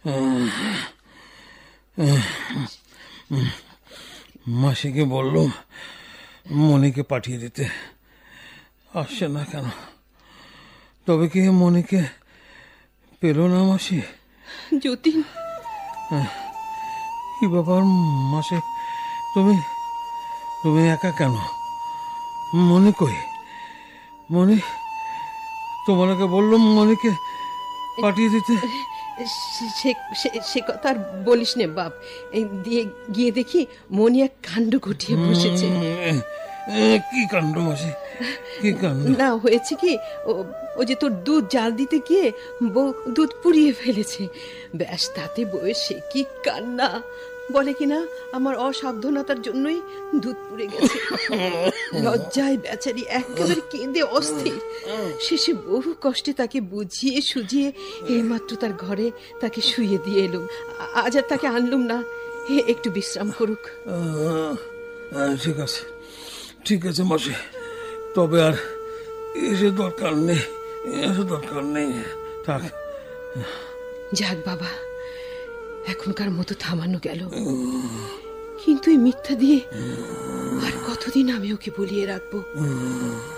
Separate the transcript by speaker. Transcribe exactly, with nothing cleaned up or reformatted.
Speaker 1: মাসিকে বললুম মনিকে পাঠিয়ে দিতে, আসছে না কেন? তবে কি মনিকে পেল না মাসি?
Speaker 2: যতীন,
Speaker 1: কি ব্যাপার মাসি, তুমি তুমি একা কেন? মনি কই? মনি, তোমাকে বললাম মনিকে পাঠিয়ে দিতে।
Speaker 2: সে কথা আর বলিস নে বাপ। দিয়ে গিয়ে দেখি মনি এক কাণ্ড ঘটিয়ে বসেছে।
Speaker 1: কি কাণ্ড মাসি, কি কাণ্ড?
Speaker 2: না, হয়েছে কি, ও যে তোর দুধ জাল দিতে গিয়ে বউ দুধ পুড়িয়ে ফেলেছে। ব্যাস, তাতে বউয়ের সে কি কান্না! বলে কিনা আমার অসাবধানতার জন্যই দুধ পুড়ে গেছে। লজ্জায় বেচারি একেবারে কেঁদে অস্থির। শেষে বহু কষ্টে তাকে বুঝিয়ে সুঝিয়ে এইমাত্র তার ঘরে তাকে শুইয়ে দিয়ে এলুম। আজ আর তাকে আনলুম না, একটু বিশ্রাম করুক।
Speaker 1: ঠিক আছে, ঠিক আছে মাসি, তবে আর এসে দরকার নেই, এসে দরকার নেই, থাক।
Speaker 2: যাক বাবা, এখনকার মতো থামানো গেল। কিন্তু এই মিথ্যা দিয়ে আর কতদিন আমি ওকে বলিয়ে রাখবো?